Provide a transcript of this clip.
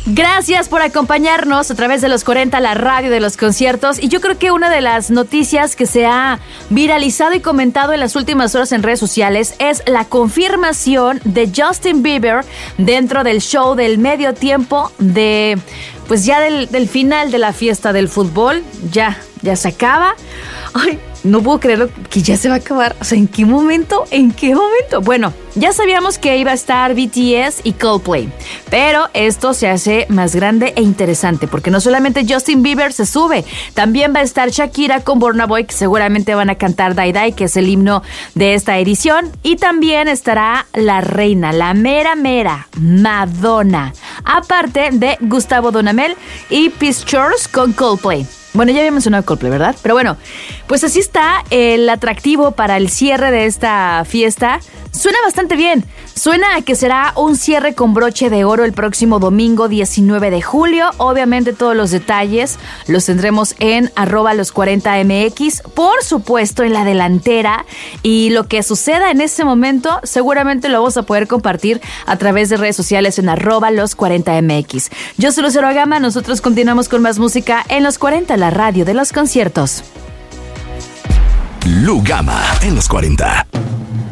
Gracias por acompañarnos a través de los 40, la radio de los conciertos. Y yo creo que una de las noticias que se ha viralizado y comentado en las últimas horas en redes sociales es la confirmación de Justin Bieber dentro del show del medio tiempo de, pues ya del final de la fiesta del fútbol. Ya se acaba. Ay, no puedo creerlo que ya se va a acabar. O sea, ¿en qué momento? Bueno, ya sabíamos que iba a estar BTS y Coldplay, pero esto se hace más grande e interesante porque no solamente Justin Bieber se sube, también va a estar Shakira con Burna Boy, que seguramente van a cantar Die Die, que es el himno de esta edición, y también estará la reina, la mera Madonna, aparte de Gustavo Dudamel y Peace Church con Coldplay. Bueno, ya había mencionado Coldplay, ¿verdad? Pero bueno, pues así está el atractivo para el cierre de esta fiesta. Suena bastante bien. Suena a que será un cierre con broche de oro el próximo domingo 19 de julio. Obviamente todos los detalles los tendremos en @los40mx, por supuesto en la delantera. Y lo que suceda en ese momento seguramente lo vamos a poder compartir a través de redes sociales en @los40mx. Yo soy Lucero Gama, nosotros continuamos con más música en Los 40, la radio de los conciertos. Lu Gama en Los 40.